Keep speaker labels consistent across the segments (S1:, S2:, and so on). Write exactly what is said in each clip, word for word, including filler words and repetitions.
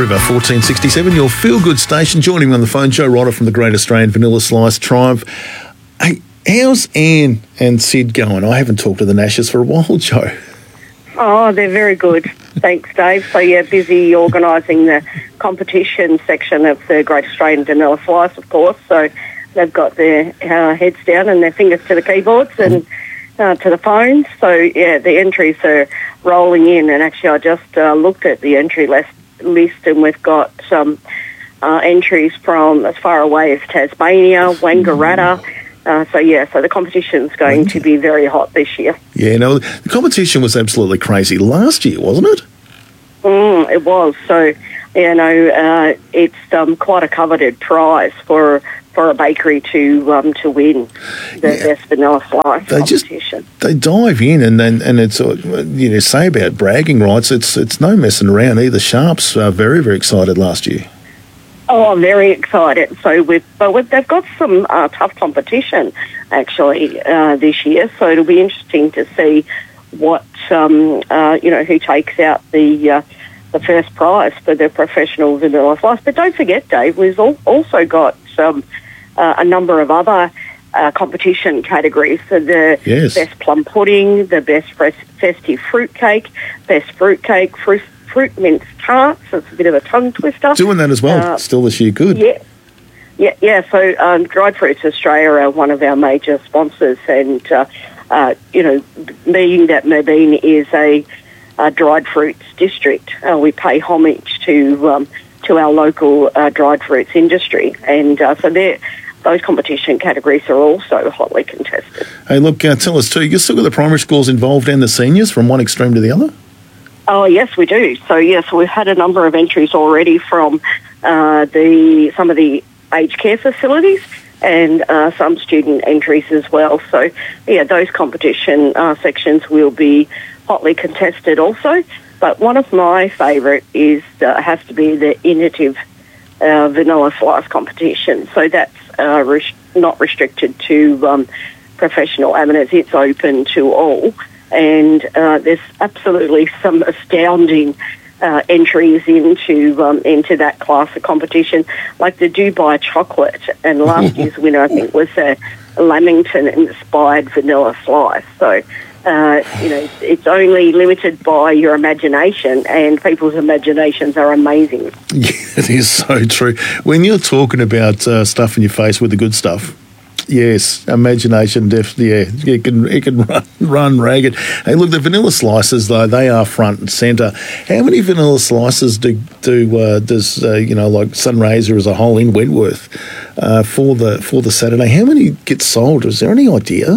S1: River fourteen sixty-seven, your feel-good station. Joining me on the phone, Joe Rodder from the Great Australian Vanilla Slice Triumph. Hey, how's Anne and Sid going? I haven't talked to the Nashes for a while, Joe.
S2: Oh, they're very good. Thanks, Dave. So, yeah, busy organising the competition section of the Great Australian Vanilla Slice, of course. So they've got their uh, heads down and their fingers to the keyboards and uh, to the phones. So, yeah, the entries are rolling in. And actually, I just uh, looked at the entry list, list and we've got um, uh, entries from as far away as Tasmania, Wangaratta. Uh, so, yeah, so the competition's going to be very hot this year.
S1: Yeah, no, the competition was absolutely crazy last year, wasn't it?
S2: Mm, it was. So, you know, uh, it's um, quite a coveted prize for for a bakery to um, to win the yeah. best vanilla slice
S1: they
S2: competition.
S1: Just, they dive in and then and it's uh, you know, say about bragging rights. It's it's no messing around either. Sharps are very very excited last year.
S2: Oh, I'm very excited. So we've, but we've, they've got some uh, tough competition actually uh, this year. So it'll be interesting to see what um, uh, you know who takes out the uh, the first prize for the professional vanilla slice. But don't forget, Dave, we've al- also got um, uh, a number of other uh, competition categories. So the
S1: yes.
S2: best plum pudding, the best festive fruit cake, best fruit cake, fruit. Fruit mince tarts. It's a bit of a tongue twister.
S1: Doing that as well. Uh, Still this year, good.
S2: Yeah, yeah, yeah. So um, Dried Fruits Australia are one of our major sponsors, and uh, uh, you know, being that Mooraboon is a, a dried fruits district, uh, we pay homage to um, to our local uh, dried fruits industry, and uh, so they're. Those competition categories are also hotly contested.
S1: Hey, look, uh, tell us too. You still got the primary schools involved and the seniors from one extreme to the other?
S2: Oh, yes, we do. So, yes, we've had a number of entries already from uh, the some of the aged care facilities and uh, some student entries as well. So, yeah, those competition uh, sections will be hotly contested also. But one of my favourite is uh, has to be the innovative uh, vanilla slice competition. So that's uh, res- not restricted to um, professional amateurs. It's open to all. And uh, there's absolutely some astounding uh, entries into um, into that class of competition, like the Dubai chocolate. And last year's winner, I think, was a Lamington-inspired vanilla slice. So, uh, you know, it's only limited by your imagination, and people's imaginations are amazing.
S1: Yeah, it is so true. When you're talking about uh, stuff in your face with the good stuff, yes, imagination definitely, yeah, it can, it can run, run ragged. Hey, look, the vanilla slices, though, they are front and centre. How many vanilla slices do, do uh, does, uh, you know, like Sunraysia as a whole in Wentworth uh, for the for the Saturday? How many get sold? Is there any idea?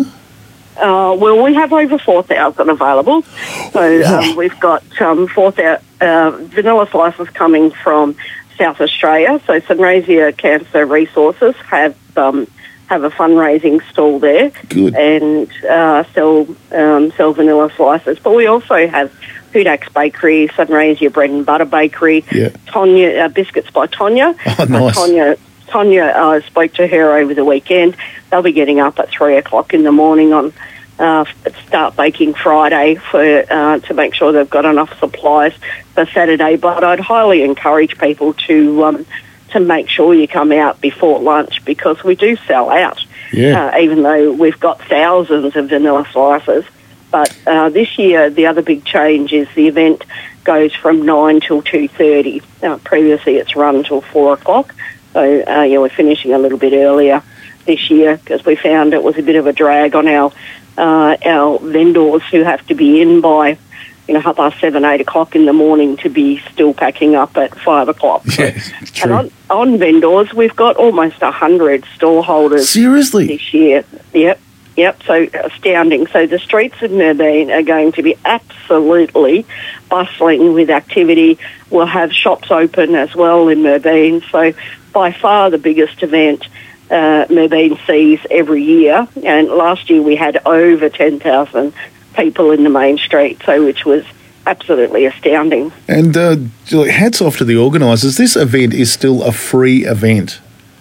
S2: Uh, well, we have over four thousand available. So um, we've got um, four thousand uh, vanilla slices coming from South Australia. So Sunraysia Cancer Resources have... Um, have a fundraising stall there.
S1: Good.
S2: And uh, sell um, sell vanilla slices. But we also have Hudax Bakery, Sunraysia Bread and Butter Bakery,
S1: yeah.
S2: Tonya uh, Biscuits by Tonya.
S1: Oh, nice.
S2: Uh, Tonya, Tonya uh, spoke to her over the weekend. They'll be getting up at three o'clock in the morning on uh, Start Baking Friday for uh, to make sure they've got enough supplies for Saturday. But I'd highly encourage people to... Um, to make sure you come out before lunch, because we do sell out,
S1: yeah.
S2: uh, even though we've got thousands of vanilla slices. But uh, this year, the other big change is the event goes from nine till two thirty. Uh, previously, it's run till four o'clock. So, uh, yeah, we're finishing a little bit earlier this year because we found it was a bit of a drag on our uh, our vendors who have to be in by... you know, half past seven, eight o'clock in the morning to be still packing up at five o'clock.
S1: Yeah, it's true.
S2: And on, on vendors, we've got almost a hundred stall holders.
S1: Seriously?
S2: This year. Yep, yep. So astounding. So the streets of Mooraboon are going to be absolutely bustling with activity. We'll have shops open as well in Mooraboon. So by far the biggest event uh, Mooraboon sees every year. And last year we had over ten thousand people in the main street, so which was absolutely astounding.
S1: And uh, hats off to the organisers. This event is still a free event.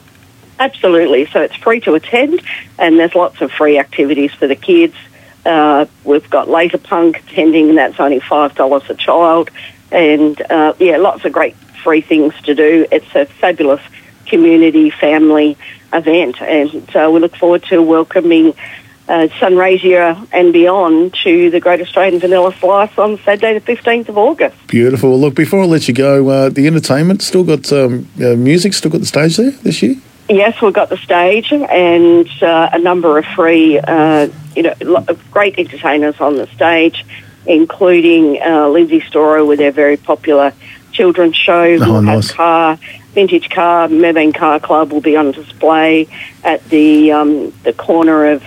S2: Absolutely. So it's free to attend, and there's lots of free activities for the kids. Uh, we've got laser punk attending, and that's only five dollars a child. And, uh, yeah, lots of great free things to do. It's a fabulous community family event, and uh, we look forward to welcoming uh, Sunraysia and beyond to the Great Australian Vanilla Slice on Saturday the fifteenth of August.
S1: Beautiful. Well, look, before I let you go, uh, the entertainment, still got um, uh, music, still got the stage there this year?
S2: Yes, we've got the stage and uh, a number of free, uh, you know, great entertainers on the stage, including uh, Lindsay Storer with their very popular children's show.
S1: Oh,
S2: we'll
S1: nice.
S2: have car, vintage car, Merbane Car Club will be on display at the um, the corner of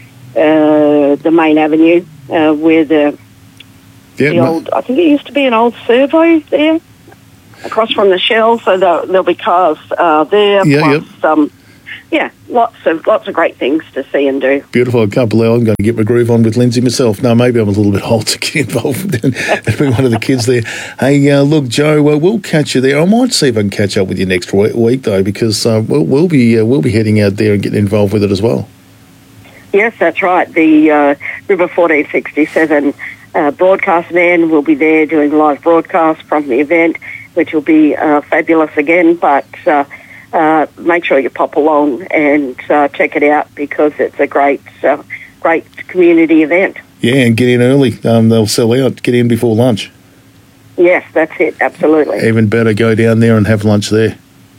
S2: uh, the main avenue uh, where the,
S1: Yeah,
S2: the
S1: ma-
S2: old, I think it used to be an old servo there, across from the Shell, so there'll, there'll be cars uh, there.
S1: Yeah,
S2: plus, um, yeah, lots of lots of great things to see and do.
S1: Beautiful. I can't believe I'm going to get my groove on with Lindsay myself. No, maybe I'm a little bit old to get involved and be one of the kids there. Hey, uh, look, Joe, uh, we'll catch you there. I might see if I can catch up with you next week, week though, because uh, we'll, we'll be uh, we'll be heading out there and getting involved with it as well.
S2: Yes, that's right. The uh, River fourteen sixty-seven uh, broadcast man will be there doing live broadcast from the event, which will be uh, fabulous again. But uh, uh, make sure you pop along and uh, check it out because it's a great, uh, great community event.
S1: Yeah, and get in early. Um, they'll sell out. Get in before lunch.
S2: Yes, that's it. Absolutely.
S1: Even better, go down there and have lunch there.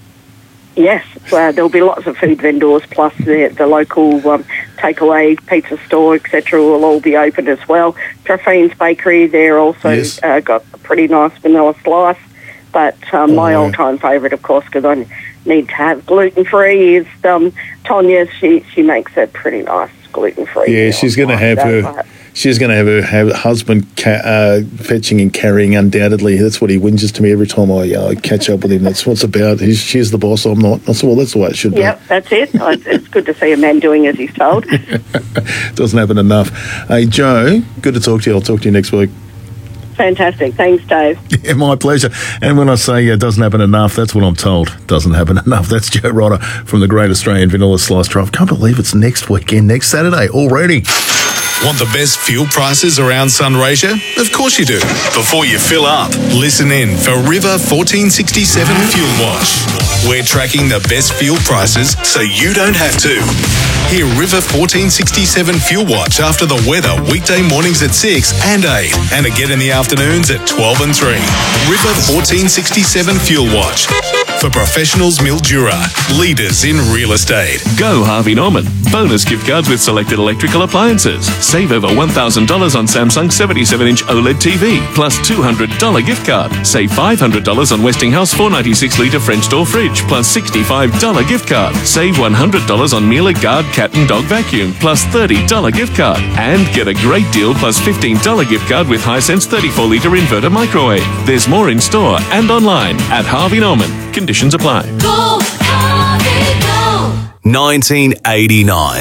S2: Yes, uh, there'll be lots of food vendors, plus the, the local um, takeaway pizza store, et cetera, will all be open as well. Traphane's Bakery, they're also
S1: Yes.
S2: uh, got a pretty nice vanilla slice. But um, my
S1: Oh, yeah.
S2: all-time favourite, of course, because I need to have gluten-free, is um, Tonya. She she makes a pretty nice gluten-free.
S1: Yeah,
S2: meal.
S1: she's going to have
S2: So,
S1: her.
S2: uh,
S1: She's going to have her, her husband ca- uh, fetching and carrying, undoubtedly. That's what he whinges to me every time I uh, catch up with him. That's what it's about. He's, she's the boss, I'm not. That's, well, that's the way it should be.
S2: Yep, that's it. It's it's good to see a man doing as he's told.
S1: Doesn't happen enough. Hey, Joe, good to talk to you. I'll talk to you next week.
S2: Fantastic. Thanks, Dave.
S1: Yeah, my pleasure. And when I say it doesn't happen enough, that's what I'm told. Doesn't happen enough. That's Joe Rodder from the Great Australian Vanilla Slice Drive. Can't believe it's next weekend, next Saturday already.
S3: Want the best fuel prices around Sunraysia? Of course you do. Before you fill up, listen in for River fourteen sixty-seven Fuel Watch. We're tracking the best fuel prices so you don't have to. Hear River fourteen sixty-seven Fuel Watch after the weather weekday mornings at six and eight and again in the afternoons at twelve and three. River fourteen sixty-seven Fuel Watch. For professionals Mildura, leaders in real estate.
S4: Go Harvey Norman. Bonus gift cards with selected electrical appliances. Save over one thousand dollars on Samsung seventy-seven inch OLED T V, plus two hundred dollars gift card. Save five hundred dollars on Westinghouse four ninety-six litre French door fridge, plus sixty-five dollars gift card. Save one hundred dollars on Miele Guard cat and dog vacuum, plus thirty dollars gift card. And get a great deal plus fifteen dollars gift card with Hisense thirty-four litre inverter microwave. There's more in store and online at Harvey Norman. Conditions apply.
S5: Go, Harvey, go!
S6: nineteen eighty-nine.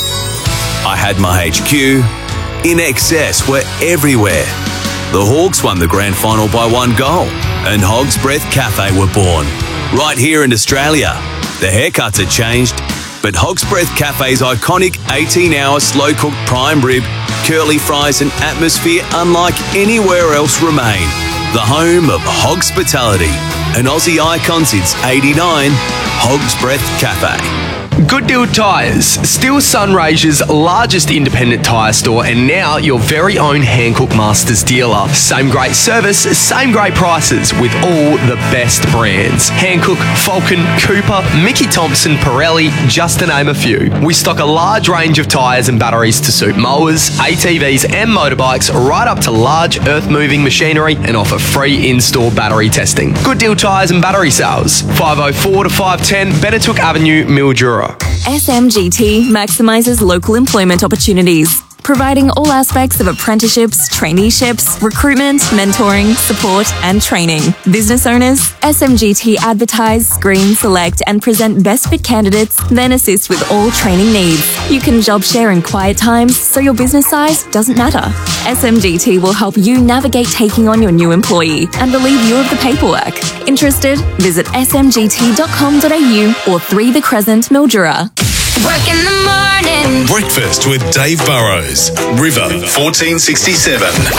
S6: I had my H Q. In Excess were everywhere. The Hawks won the grand final by one goal, and Hog's Breath Cafe were born. Right here in Australia. The haircuts had changed, but Hog's Breath Cafe's iconic eighteen hour slow-cooked prime rib, curly fries and atmosphere unlike anywhere else remain. The home of Hogspitality, an Aussie icon since eighty-nine, Hog's Breath Cafe.
S7: Good Deal Tyres, still Sunraysia's largest independent tyre store and now your very own Hankook Masters dealer. Same great service, same great prices with all the best brands. Hankook, Falcon, Cooper, Mickey Thompson, Pirelli, just to name a few. We stock a large range of tyres and batteries to suit mowers, A T Vs and motorbikes right up to large earth-moving machinery and offer free in-store battery testing. Good Deal Tyres and Battery Sales, five oh four to five ten Benetook Avenue, Mildura.
S8: S M G T maximises local employment opportunities, providing all aspects of apprenticeships, traineeships, recruitment, mentoring, support and training. Business owners, S M G T advertise, screen, select and present best fit candidates, then assist with all training needs. You can job share in quiet times, so your business size doesn't matter. S M G T will help you navigate taking on your new employee and relieve you of the paperwork. Interested? Visit s m g t dot com dot a u or three The Crescent, Mildura.
S5: Work in the morning.
S3: Breakfast with Dave Burrows. River fourteen sixty-seven.